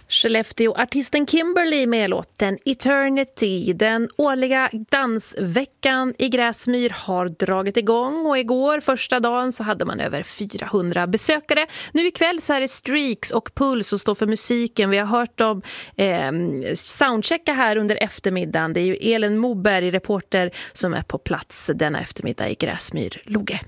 Skellefteå-artisten Kimberly med låten Eternity. Den årliga dansveckan i Gräsmyr har dragit igång och igår, första dagen, så hade man över 400 besökare. Nu ikväll så är det Streaks och Puls som står för musiken. Vi har hört dem soundchecka här under eftermiddagen. Det är ju Elin Moberg, reporter, som är på plats denna eftermiddag i Gräsmyr. Logge.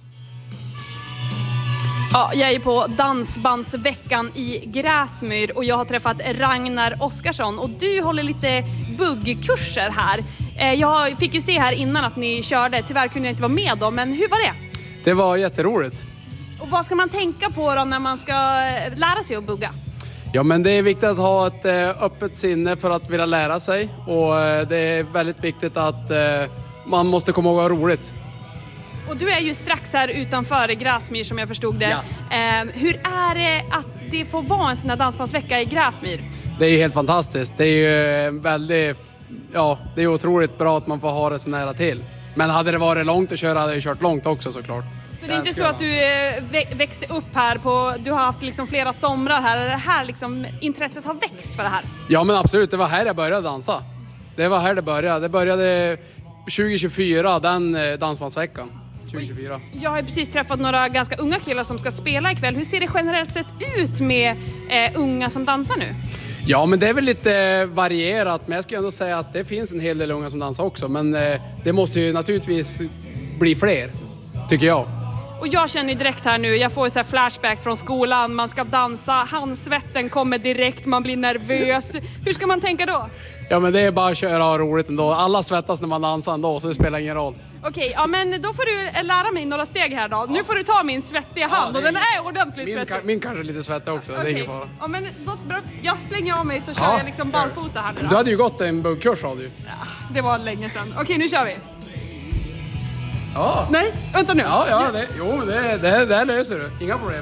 Ja, jag är på dansbandsveckan i Gräsmyr och jag har träffat Ragnar Oskarsson och du håller lite buggkurser här. Jag fick ju se här innan att ni körde, tyvärr kunde jag inte vara med då, men hur var det? Det var jätteroligt. Och vad ska man tänka på då när man ska lära sig att bugga? Ja, men det är viktigt att ha ett öppet sinne för att vilja lära sig och det är väldigt viktigt att man måste komma ihåg att ha roligt. Och du är ju strax här utanför Gräsmyr som jag förstod det. Ja. Hur är det att det får vara en sån här dansbandsvecka i Gräsmyr? Det är helt fantastiskt. Det är ju väldigt, det är otroligt bra att man får ha det så nära till. Men hade det varit långt att köra hade jag kört långt också såklart. Så det är inte så att du växte upp här du har haft liksom flera somrar här. Är det här liksom intresset har växt för det här? Ja, men absolut. Det var här jag började dansa. Det var här det började. Det började 2024, den dansbandsveckan. 2024. Jag har precis träffat några ganska unga killar som ska spela ikväll. Hur ser det generellt sett ut med unga som dansar nu? Ja, men det är väl lite varierat. Men jag skulle ändå säga att det finns en hel del unga som dansar också. Men det måste ju naturligtvis bli fler, tycker jag. Och jag känner ju direkt här nu, jag får så här flashbacks från skolan. Man ska dansa, handsvetten kommer direkt, man blir nervös. Hur ska man tänka då? Ja, men det är bara att köra och ha roligt ändå. Alla svettas när man dansar ändå, så det spelar ingen roll. Okej, ja, men då får du lära mig några steg här då. Ja. Nu får du ta min svettiga hand och den är ordentligt svettig. Min kanske är lite svettig också, det är ingen fara. Ja, men jag slänger av mig så kör jag liksom barfota här nu då. Du hade ju gått en buggkurs, sa du. Ja, det var länge sedan. Okej, nu kör vi. Ja. Nej, vänta nu. Det löser du. Inga problem.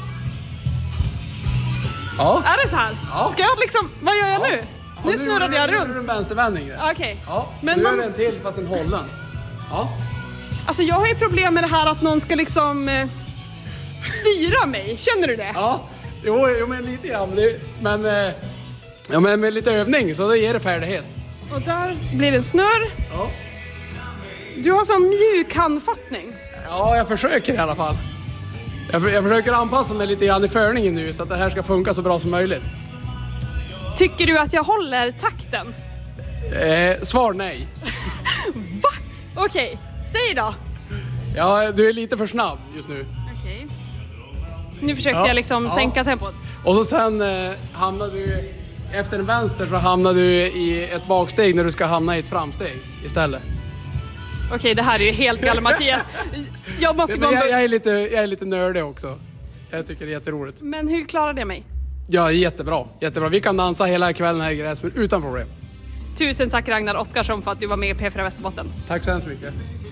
Ja. Är det så här? Ja. Ska jag liksom, vad gör jag nu? Ja, nu snurrade jag runt. Nu är en vänstervändning. Okej. Ja, men nu är det en till fast en hållen. Ja. Alltså jag har ju problem med det här att någon ska liksom styra mig. Känner du det? Ja, jo men lite grann. Men med lite övning så det ger det färdighet. Och där blir det en snurr. Ja. Du har sån mjuk handfattning. Ja, jag försöker i alla fall. Jag försöker anpassa mig lite grann i förningen nu så att det här ska funka så bra som möjligt. Tycker du att jag håller takten? Svar nej. Va? Okej, säg då. Ja, du är lite för snabb just nu. Okej. Nu försökte jag liksom sänka tempot. Och så sen hamnar du, efter en vänster så hamnar du i ett baksteg när du ska hamna i ett framsteg istället. Okej, det här är ju helt galet, Mattias. Jag måste gå. Jag är lite nördig också. Jag tycker det är jätteroligt. Men hur klarade jag mig? Ja, jättebra. Vi kan dansa hela kvällen här i Gräsmyr utan problem. Tusen tack Ragnar Oskarsson för att du var med i P4 Västerbotten. Tack så hemskt mycket.